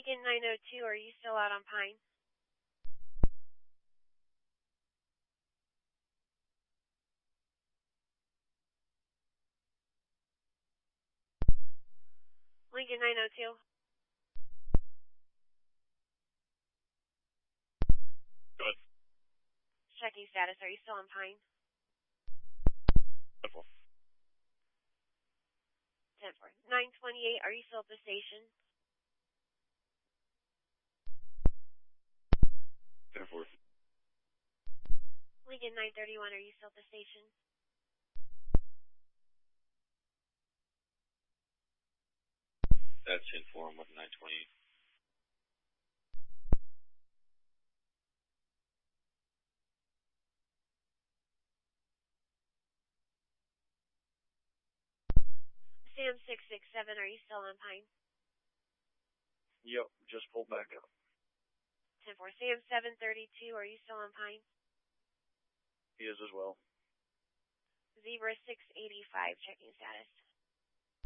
Lincoln 902, are you still out on Pine? Lincoln 902. Good. Checking status, are you still on Pine? 10-4. 10-4. 928, are you still at the station? 10-4. Lincoln 931, are you still at the station? That's 10-4. I'm with 928. Sam 667, are you still on Pine? Yep, just pulled back up. 10-4. Sam 732, are you still on Pine? He is as well. Zebra 685, checking status.